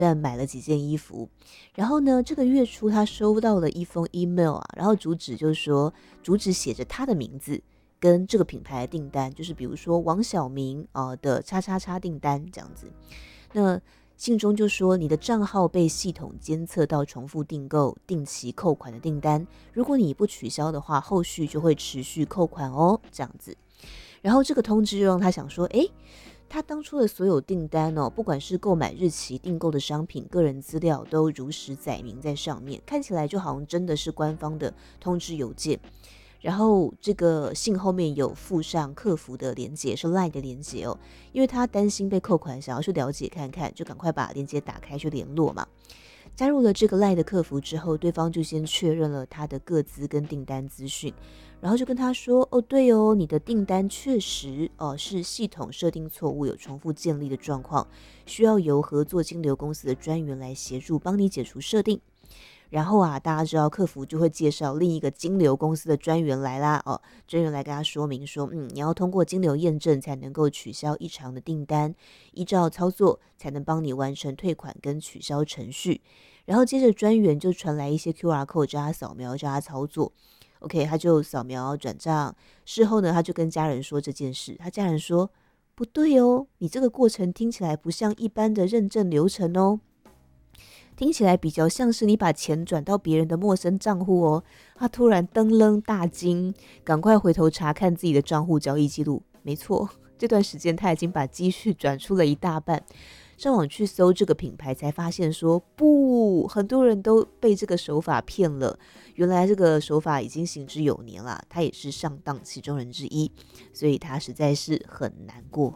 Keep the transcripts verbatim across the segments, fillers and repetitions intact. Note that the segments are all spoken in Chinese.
但买了几件衣服，然后呢，这个月初他收到了一封 email 啊，然后主旨就说，主旨写着他的名字跟这个品牌的订单，就是比如说王小明啊、呃、的叉叉叉订单这样子。那信中就说，你的账号被系统监测到重复订购、定期扣款的订单，如果你不取消的话，后续就会持续扣款哦，这样子。然后这个通知就让他想说，诶，他当初的所有订单哦，不管是购买日期、订购的商品、个人资料，都如实载明在上面，看起来就好像真的是官方的通知邮件。然后这个信后面有附上客服的连结，是 LINE 的连结哦，因为他担心被扣款，想要去了解看看，就赶快把连结打开去联络嘛。加入了这个 LINE 的客服之后，对方就先确认了他的个资跟订单资讯，然后就跟他说，哦对哦，你的订单确实哦是系统设定错误，有重复建立的状况，需要由合作金流公司的专员来协助帮你解除设定。然后啊，大家知道客服就会介绍另一个金流公司的专员来啦，哦，专员来跟他说明说，嗯，你要通过金流验证才能够取消异常的订单，依照操作才能帮你完成退款跟取消程序。然后接着专员就传来一些 Q R code， 叫他扫描，叫他操作。OK， 他就扫描转账。事后呢，他就跟家人说这件事，他家人说不对哦，你这个过程听起来不像一般的认证流程哦。听起来比较像是你把钱转到别人的陌生账户哦。他突然噔楞大惊，赶快回头查看自己的账户交易记录。没错，这段时间他已经把积蓄转出了一大半。上网去搜这个品牌，才发现说不，很多人都被这个手法骗了。原来这个手法已经行之有年了，他也是上当其中人之一，所以他实在是很难过。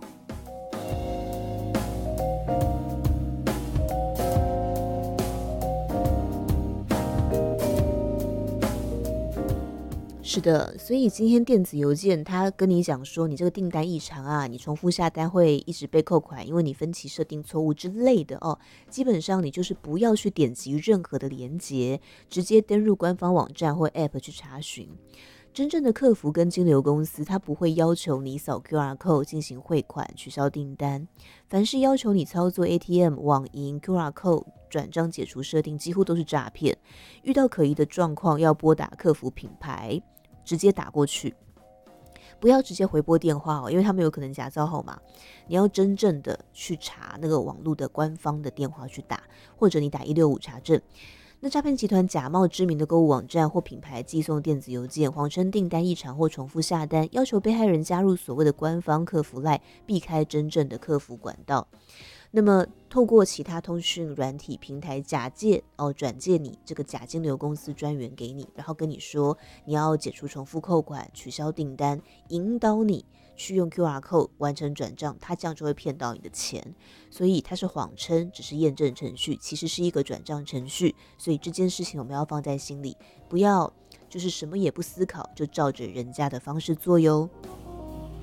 是的，所以今天电子邮件他跟你讲说，你这个订单异常啊，你重复下单会一直被扣款，因为你分期设定错误之类的哦。基本上你就是不要去点击任何的连结，直接登入官方网站或 App 去查询。真正的客服跟金流公司，他不会要求你扫 Q R code 进行汇款、取消订单。凡是要求你操作 A T M、网银、Q R code 转账解除设定，几乎都是诈骗。遇到可疑的状况，要拨打客服品牌，直接打过去，不要直接回拨电话哦，因为他们有可能假造号码。你要真正的去查那个网络的官方的电话去打，或者你打一六五查证。那诈骗集团假冒知名的购物网站或品牌寄送电子邮件，谎称订单异常或重复下单，要求被害人加入所谓的官方客服 LINE， 避开真正的客服管道。那么透过其他通讯软体平台假借哦转借你这个假金流公司专员给你，然后跟你说你要解除重复扣款、取消订单，引导你去用 Q R code 完成转账，他这样就会骗到你的钱。所以它是谎称只是验证程序，其实是一个转账程序。所以这件事情我们要放在心里，不要就是什么也不思考就照着人家的方式做哟。